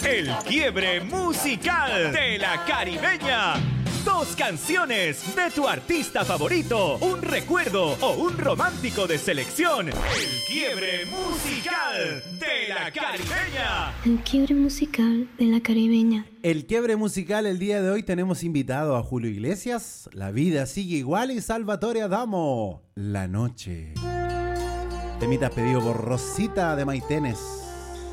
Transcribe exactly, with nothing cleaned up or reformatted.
El quiebre musical de la Caribeña. Dos canciones de tu artista favorito, un recuerdo o un romántico de selección. El quiebre musical de la Caribeña. El quiebre musical de la Caribeña. El quiebre musical el día de hoy tenemos invitado a Julio Iglesias, La vida sigue igual y Salvatore Adamo, La noche. Temita pedido por Rosita de Maitenes.